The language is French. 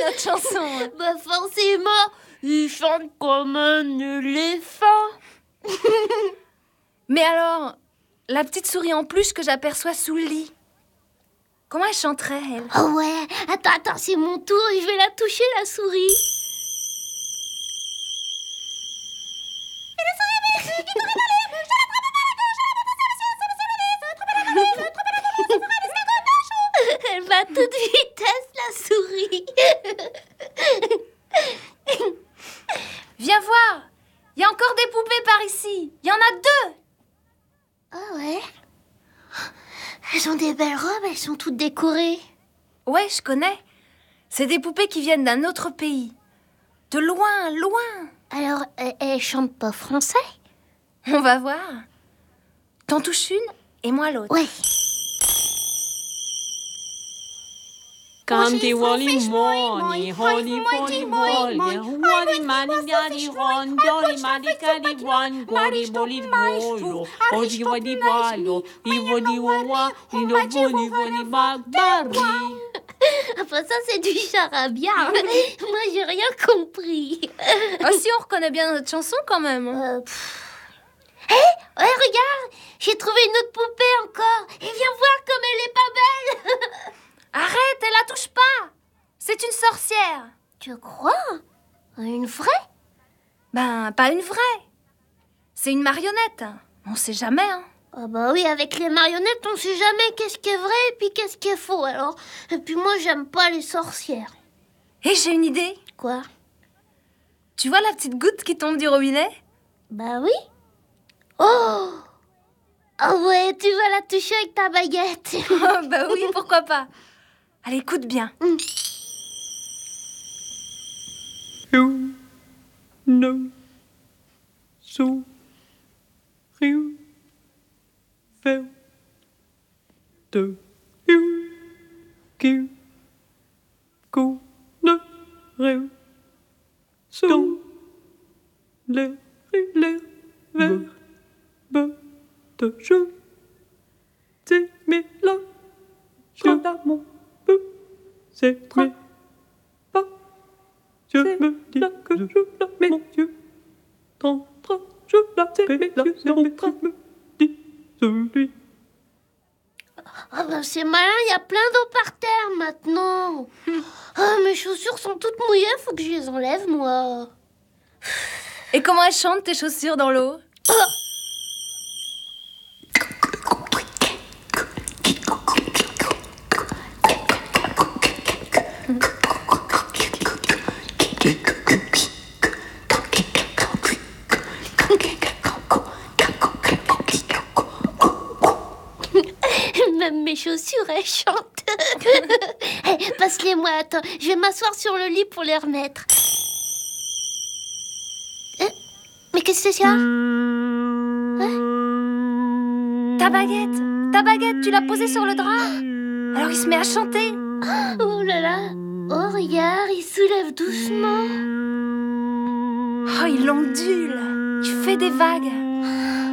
notre chanson. Bah forcément, il chante comme un éléphant. Mais alors, la petite souris en peluche que j'aperçois sous le lit, comment elle chanterait, elle? Oh ouais, attends, c'est mon tour et je vais la toucher, la souris. Elle va à toute vitesse, la souris. Viens voir, il y a encore des poupées par ici. Il y en a 2. Ah ouais? Elles ont des belles robes, elles sont toutes décorées. Ouais, je connais. C'est des poupées qui viennent d'un autre pays. De loin, loin. Alors, elles chantent pas français? On va voir. T'en touches une et moi l'autre. Ouais. Come the Wally morning, holy holy holy, Wally money daddy run, jolly money caddy one, Wally bolly bolo, Wally Wally bolo, Wally wawa, Wally Wally bagbarri. Enfin, ça, c'est du charabia. Moi, j'ai rien compris. Ah si, on reconnait bien notre chanson quand même. Hé, ouais, regarde, j'ai trouvé une autre poupée encore. Et viens voir comme elle est pas belle. Arrête, elle la touche pas. C'est une sorcière. Tu crois? Une vraie? Ben, pas une vraie. C'est une marionnette. On sait jamais, hein. Ah bah oui, avec les marionnettes, on sait jamais qu'est-ce qui est vrai et puis qu'est-ce qui est faux. Alors, et puis moi, j'aime pas les sorcières. Et j'ai une idée. Quoi? Tu vois la petite goutte qui tombe du robinet? Bah oui. Oh! Ah ouais, tu vas la toucher avec ta baguette. Oh, bah oui, pourquoi pas. Allez, écoute bien. You know so you felt the you give go no rêve so les verts de jeu c'est mais là je l'amour c'est mais pas je me dis que je la mets mon Dieu tendra je la mais là mon train me dit celui. Ah bah c'est malin, il y a plein d'eau par terre maintenant. Ah, mes chaussures sont toutes mouillées, faut que je les enlève, moi. Et comment elles chantent tes chaussures dans l'eau? Même mes chaussures, elles chantent. Hey, passe-les-moi, attends. Je vais m'asseoir sur le lit pour les remettre. Mais qu'est-ce que c'est ça? Ta baguette, tu l'as posée sur le drap. Alors il se met à chanter. Oh là là. Oh, regarde, il soulève doucement. Oh, il ondule. Il fait des vagues.